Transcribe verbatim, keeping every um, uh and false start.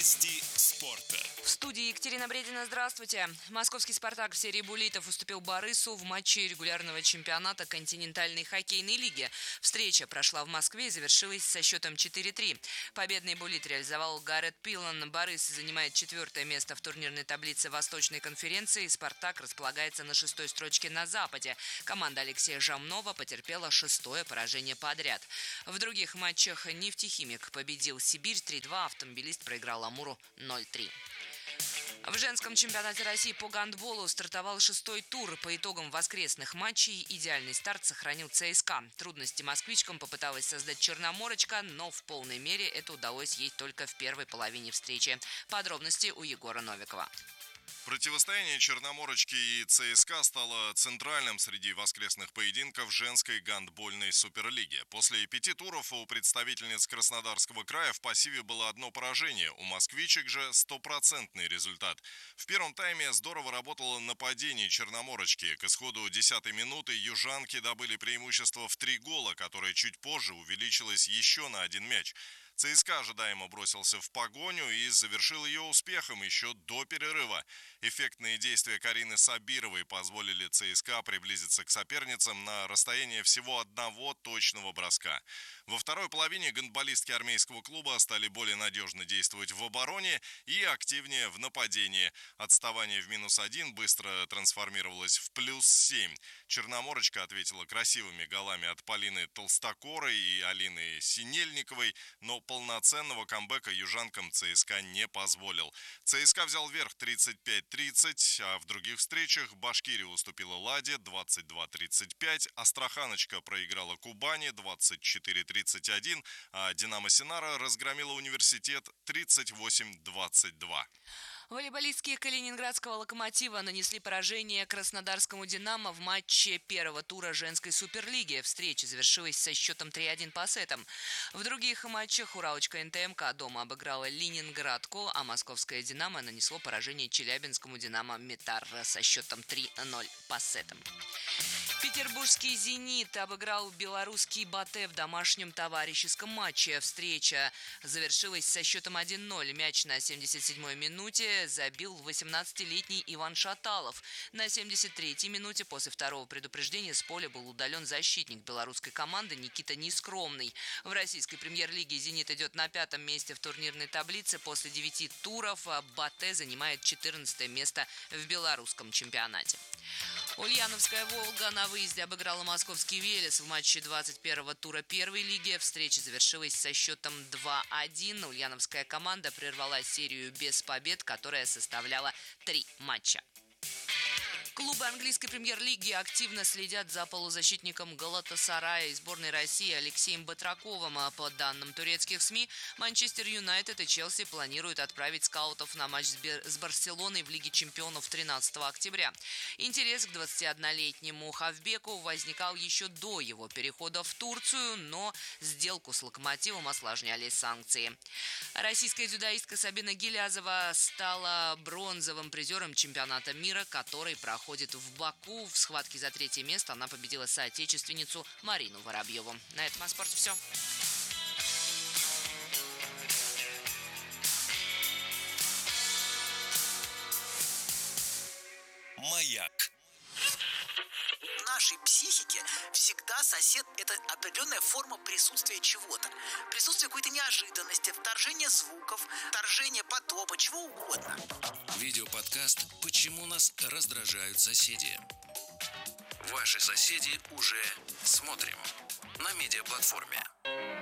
Новости спорта. В студии Екатерина Бредина. Здравствуйте. Московский «Спартак» в серии буллитов уступил «Борису» в матче регулярного чемпионата континентальной хоккейной лиги. Встреча прошла в Москве и завершилась со счетом четыре три. Победный буллит реализовал Гаррет Пилан. «Борис» занимает четвертое место в турнирной таблице Восточной конференции. «Спартак» располагается на шестой строчке на Западе. Команда Алексея Жамнова потерпела шестое поражение подряд. В других матчах «Нефтехимик» победил «Сибирь» три два, «Автомобилист» проиграл «Амуру» ноль три. В женском чемпионате России по гандболу стартовал шестой тур. По итогам воскресных матчей идеальный старт сохранил ЦСКА. Трудности москвичкам попыталась создать Черноморочка, но в полной мере это удалось ей только в первой половине встречи. Подробности у Егора Новикова. Противостояние Черноморочки и ЦСКА стало центральным среди воскресных поединков женской гандбольной суперлиги. После пяти туров у представительниц Краснодарского края в пассиве было одно поражение, у москвичек же стопроцентный результат. В первом тайме здорово работало нападение Черноморочки. К исходу десятой минуты южанки добыли преимущество в три гола, которое чуть позже увеличилось еще на один мяч. ЦСКА ожидаемо бросился в погоню и завершил ее успехом еще до перерыва. Эффектные действия Карины Сабировой позволили ЦСКА приблизиться к соперницам на расстояние всего одного точного броска. Во второй половине гандболистки армейского клуба стали более надежно действовать в обороне и активнее в нападении. Отставание в минус один быстро трансформировалось в плюс семь. Черноморочка ответила красивыми голами от Полины Толстокорой и Алины Синельниковой, но полноценного камбэка южанкам ЦСКА не позволил. ЦСКА взял верх тридцать пять тридцать, а в других встречах Башкирия уступила Ладе двадцать два тридцать пять, Астраханочка проиграла Кубани двадцать четыре тридцать один, а Динамо Синара разгромила Университет тридцать восемь двадцать два. Волейболистки калининградского «Локомотива» нанесли поражение краснодарскому «Динамо» в матче первого тура женской суперлиги. Встреча завершилась со счетом три один по сетам. В других матчах «Уралочка» эн тэ эм ка дома обыграла Ленинградку, а московское «Динамо» нанесло поражение челябинскому «Динамо» Метар со счетом три ноль по сетам. Петербургский «Зенит» обыграл белорусский «Батэ» в домашнем товарищеском матче. Встреча завершилась со счетом один ноль. Мяч на семьдесят седьмой минуте забил восемнадцатилетний Иван Шаталов. На семьдесят третьей минуте после второго предупреждения с поля был удален защитник белорусской команды Никита Нескромный. В российской премьер-лиге «Зенит» идет на пятом месте в турнирной таблице. После девяти туров «Батэ» занимает четырнадцатое место в белорусском чемпионате. Ульяновская «Волга» на выезде обыграла московский «Велес» в матче двадцать первого тура первой лиги. Встреча завершилась со счетом два один. Ульяновская команда прервала серию без побед, которая составляла три матча. Клубы английской премьер-лиги активно следят за полузащитником Галатасарая и сборной России Алексеем Батраковым. По данным турецких СМИ, Манчестер Юнайтед и Челси планируют отправить скаутов на матч с Барселоной в Лиге чемпионов тринадцатого октября. Интерес к двадцатиоднолетнему хавбеку возникал еще до его перехода в Турцию, но сделку с «Локомотивом» осложняли санкции. Российская дзюдоистка Сабина Гилязова стала бронзовым призером чемпионата мира, который проходит Ходит в Баку. В схватке за третье место она победила соотечественницу Марину Воробьеву. На этом о спорте все. Маяк. В нашей психике всегда сосед – это определенная форма присутствия чего-то. Присутствие какой-то неожиданности, вторжение звуков, вторжение потопа, чего угодно. Видеоподкаст «Почему нас раздражают соседи». Ваши соседи уже смотрим на медиаплатформе.